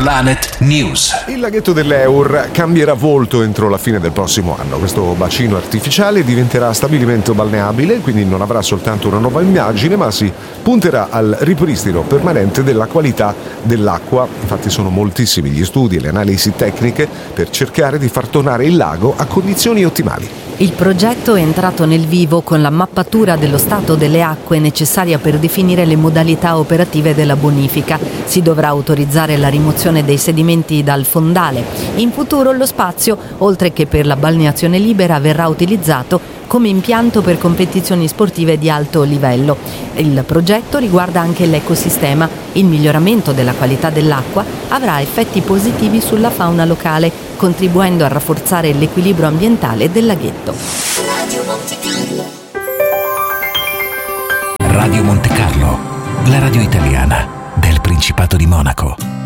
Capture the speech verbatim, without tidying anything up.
Planet News. Il laghetto dell'Eur cambierà volto entro la fine del prossimo anno. Questo bacino artificiale diventerà stabilimento balneabile, quindi non avrà soltanto una nuova immagine, ma si punterà al ripristino permanente della qualità dell'acqua. Infatti sono moltissimi gli studi e le analisi tecniche per cercare di far tornare il lago a condizioni ottimali. Il progetto è entrato nel vivo con la mappatura dello stato delle acque necessaria per definire le modalità operative della bonifica. Si dovrà autorizzare la rimozione dei sedimenti dal fondale. In futuro lo spazio, oltre che per la balneazione libera, verrà utilizzato come impianto per competizioni sportive di alto livello. Il progetto riguarda anche l'ecosistema. Il miglioramento della qualità dell'acqua avrà effetti positivi sulla fauna locale, contribuendo a rafforzare l'equilibrio ambientale del laghetto. Radio Monte Carlo. Radio Monte Carlo, la radio italiana del Principato di Monaco.